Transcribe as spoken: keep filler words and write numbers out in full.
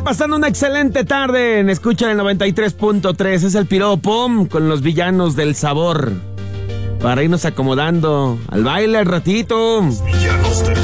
pasando una excelente tarde en Escucha el noventa y tres punto tres. Es el piropo con los villanos del sabor. Para irnos acomodando al baile al ratito. Villanos del